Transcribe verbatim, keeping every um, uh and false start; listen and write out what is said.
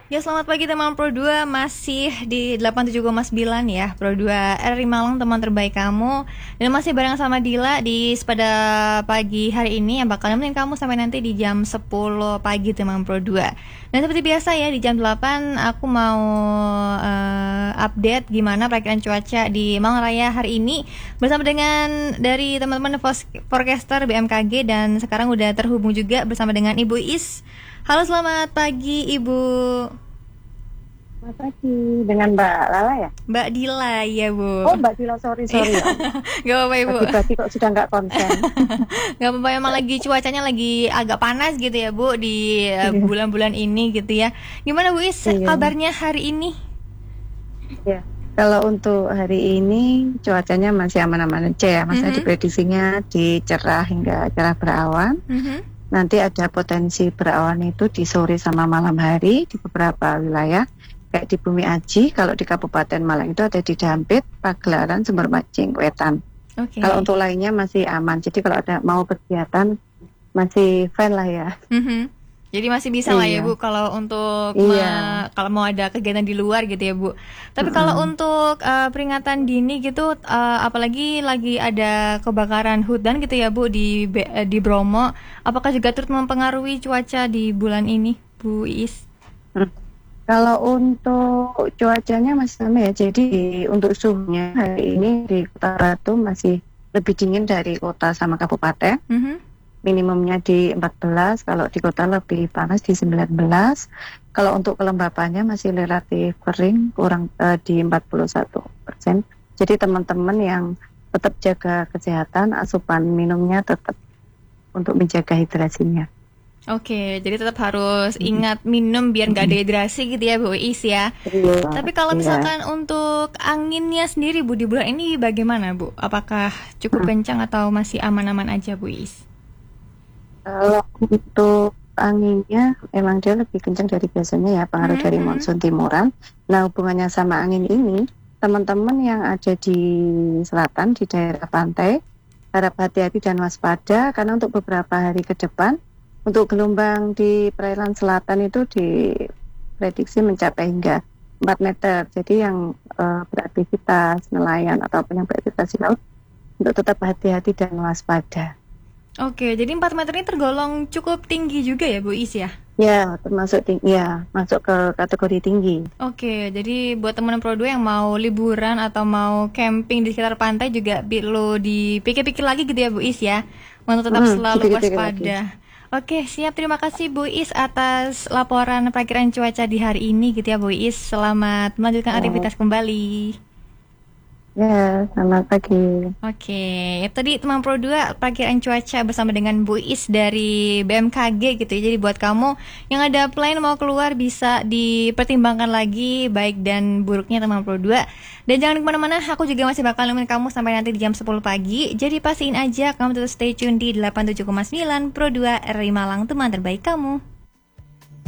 Ya, selamat pagi teman Pro dua, masih di delapan puluh tujuh koma sembilan ya, Pro dua R I Malang, teman terbaik kamu. Dan masih bareng sama Dila di pada pagi hari ini yang bakal nemenin kamu sampai nanti di jam sepuluh pagi teman Pro dua. Dan seperti biasa ya, di jam delapan aku mau uh, update gimana perakiran cuaca di Malang Raya hari ini bersama dengan dari teman-teman forecaster B M K G. Dan sekarang udah terhubung juga bersama dengan Ibu Is. Halo, selamat pagi Ibu. Selamat pagi, dengan Mbak Lala ya? Mbak Dila ya Bu. Oh Mbak Dila, sorry sorry. Gak apa-apa Ibu. Berarti kok sudah nggak konsen. Gak apa-apa, emang lagi cuacanya lagi agak panas gitu ya Bu di uh, bulan-bulan ini gitu ya. Gimana Bu Is iya. kabarnya hari ini? Ya, kalau untuk hari ini cuacanya masih aman-aman aja ya. Masih mm-hmm. diprediksinya di cerah hingga cerah berawan. Mm-hmm. Nanti ada potensi berawan itu di sore sama malam hari di beberapa wilayah. Kayak di Bumi Aji, kalau di Kabupaten Malang itu ada di Dampit, Pagelaran, Sumber Mancing, Wetan. Okay. Kalau untuk lainnya masih aman. Jadi kalau ada mau kegiatan masih fine lah ya. Mm-hmm. Jadi masih bisa iya. lah ya Bu kalau untuk iya. ma- kalau mau ada kegiatan di luar gitu ya Bu. Tapi mm-hmm. kalau untuk uh, peringatan dini gitu, uh, apalagi lagi ada kebakaran hutan gitu ya Bu di uh, di Bromo, apakah juga turut mempengaruhi cuaca di bulan ini Bu Is? Hmm. Kalau untuk cuacanya masih sama ya. Jadi untuk suhunya hari ini di Kota Batu masih lebih dingin dari kota sama kabupaten. Mm-hmm. Minimumnya di empat belas, kalau di kota lebih panas di sembilan belas. Kalau untuk kelembapannya masih relatif kering, kurang uh, di empat puluh satu persen. Jadi teman-teman yang tetap jaga kesehatan, asupan minumnya tetap untuk menjaga hidrasinya. Oke, jadi tetap harus ingat minum biar nggak dehidrasi gitu ya Bu Is ya. Iya, Tapi kalau misalkan iya. untuk anginnya sendiri Bu di bulan ini bagaimana Bu? Apakah cukup kencang atau masih aman-aman aja Bu Is? Kalau untuk anginnya emang dia lebih kencang dari biasanya ya, pengaruh mm-hmm. dari monsun timuran. Nah, hubungannya sama angin ini, teman-teman yang ada di selatan, di daerah pantai, harap hati-hati dan waspada, karena untuk beberapa hari ke depan, untuk gelombang di perairan selatan itu diprediksi mencapai hingga empat meter. Jadi yang uh, beraktivitas nelayan ataupun yang beraktivitas di laut, untuk tetap hati-hati dan waspada. Oke, jadi empat meter ini tergolong cukup tinggi juga ya Bu Is ya? Ya, termasuk tinggi, ya, masuk ke kategori tinggi. Oke, jadi buat teman Pro dua yang mau liburan atau mau camping di sekitar pantai juga perlu dipikir-pikir lagi gitu ya Bu Is ya, untuk tetap hmm, selalu waspada. Oke, siap. Terima kasih Bu Is atas laporan perakiran cuaca di hari ini gitu ya Bu Is. Selamat melanjutkan aktivitas kembali. Ya, selamat pagi. Oke, itu tadi teman Pro dua perakiran cuaca bersama dengan Bu Is dari B M K G gitu ya. Jadi buat kamu yang ada plan mau keluar bisa dipertimbangkan lagi baik dan buruknya teman Pro dua. Dan jangan kemana-mana, aku juga masih bakal nemenin kamu sampai nanti di jam sepuluh pagi. Jadi pastiin aja kamu tetap stay tune di delapan puluh tujuh koma sembilan Pro dua R I Malang, teman terbaik kamu.